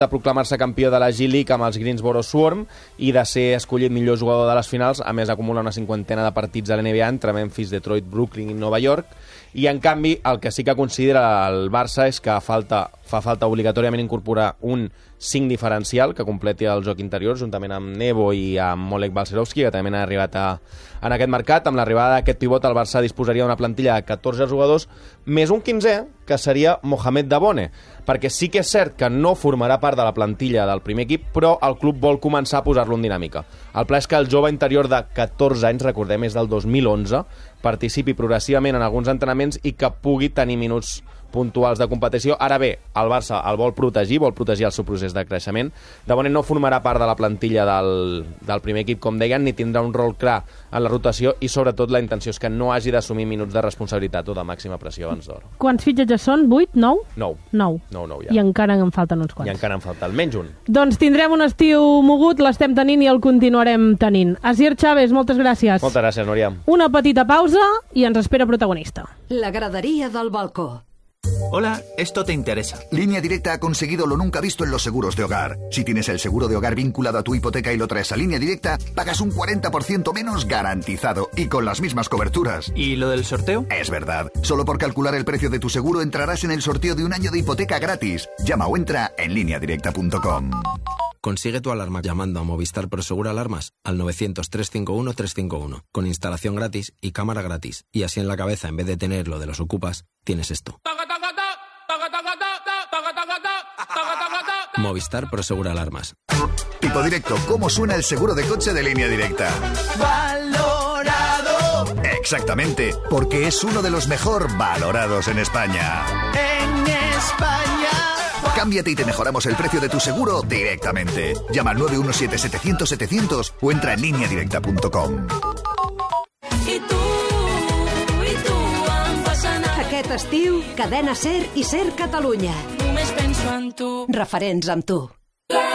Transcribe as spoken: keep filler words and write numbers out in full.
de proclamar-se campió de la G-League amb els Greensboro Swarm i de ser escollit millor jugador de les finals, a més acumula una cinquantena de partits a l'N B A entre Memphis, Detroit, Brooklyn i Nova York. I en canvi el que sí que considera el Barça és que falta, fa falta obligatòriament incorporar un cinc diferencial que completi el joc interior juntament amb Nebo i amb Molek Balcerovski, que també ha arribat a, en aquest mercat. Amb l'arribada d'aquest pivot el Barça disposaria d'una plantilla de catorze jugadors més un quinzè, que seria Mohamed Dabone, perquè sí que és cert que no formarà part de la plantilla del primer equip, però el club vol començar a posar-lo en dinàmica. El pla és que el jove interior de catorze anys, recordem, és del dos mil onze, participi progressivament en alguns entrenaments i que pugui tenir minuts puntuals de competició. Ara bé, el Barça el vol protegir, vol protegir el seu procés de creixement. Dabone no formarà part de la plantilla del, del primer equip, com deien, ni tindrà un rol clar en la rotació i sobretot la intenció és que no hagi d'assumir minuts de responsabilitat o de màxima pressió abans d'hora. Quants fitxatges són? vuit? nou? nou. nou. nou, nou ja. I encara en falten uns quants. I encara en falta almenys un. Doncs tindrem un estiu mogut, l'estem tenint i el continuarem tenint. Asier Chávez, moltes gràcies. Moltes gràcies, Núria. Una petita pausa i ens espera protagonista. La gradería del balcó. Hola, esto te interesa. Línea Directa ha conseguido lo nunca visto en los seguros de hogar. Si tienes el seguro de hogar vinculado a tu hipoteca y lo traes a Línea Directa, pagas un cuarenta por ciento menos garantizado y con las mismas coberturas. ¿Y lo del sorteo? Es verdad. Solo por calcular el precio de tu seguro entrarás en el sorteo de un año de hipoteca gratis. Llama o entra en línea directa punto com. Consigue tu alarma llamando a Movistar Prosegur Alarmas al novecientos, trescientos cincuenta y uno, trescientos cincuenta y uno, con instalación gratis y cámara gratis. Y así en la cabeza, en vez de tener lo de los ocupas, tienes esto. Movistar Prosegur Alarmas. Tipo directo, ¿cómo suena el seguro de coche de Línea Directa? Valorado. Exactamente, porque es uno de los mejor valorados en España. En España. Cámbiate y te mejoramos el precio de tu seguro directamente. Llama al nueve uno siete, setecientos, setecientos o entra en línea directa punto com. I tu, i tu em fas anar. Aquest estiu, Cadena Ser i Ser Catalunya. Només penso en tu. Referents amb tu.